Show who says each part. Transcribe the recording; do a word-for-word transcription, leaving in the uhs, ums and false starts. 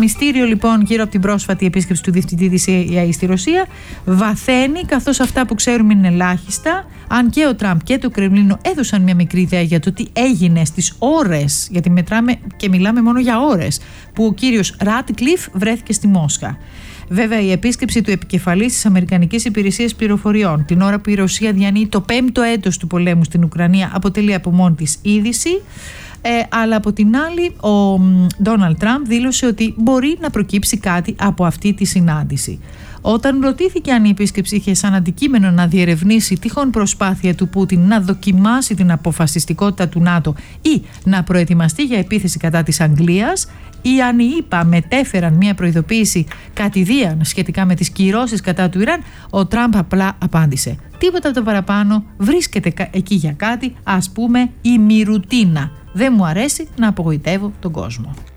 Speaker 1: μυστήριο λοιπόν γύρω από την πρόσφατη επίσκεψη του διευθυντή της σι άι έι στη Ρωσία βαθαίνει, καθώς αυτά που ξέρουμε είναι ελάχιστα, αν και ο Τραμπ και το Κρεμλίνο έδωσαν μια μικρή ιδέα για το τι έγινε στις ώρες, γιατί μετράμε και μιλάμε μόνο για ώρες, που ο κύριος Ράτκλιφ βρέθηκε στη Μόσχα. Βέβαια, η επίσκεψη του επικεφαλής της Αμερικανικής Υπηρεσίας Πληροφοριών, την ώρα που η Ρωσία διανύει το πέμπτο έτος του πολέμου στην Ουκρανία, αποτελεί από μόνη της είδηση. Ε, αλλά από την άλλη, ο Ντόναλντ Τραμπ δήλωσε ότι μπορεί να προκύψει κάτι από αυτή τη συνάντηση. Όταν ρωτήθηκε αν η επίσκεψη είχε σαν αντικείμενο να διερευνήσει τυχόν προσπάθεια του Πούτιν να δοκιμάσει την αποφασιστικότητα του ΝΑΤΟ ή να προετοιμαστεί για επίθεση κατά της Αγγλίας, ή αν οι ΗΠΑ μετέφεραν μια προειδοποίηση κατηδίαν σχετικά με τις κυρώσεις κατά του Ιράν, ο Τραμπ απλά απάντησε: τίποτα από το παραπάνω, βρίσκεται εκεί για κάτι, ας πούμε ημιρουτίνα. Δεν μου αρέσει να απογοητεύω τον κόσμο.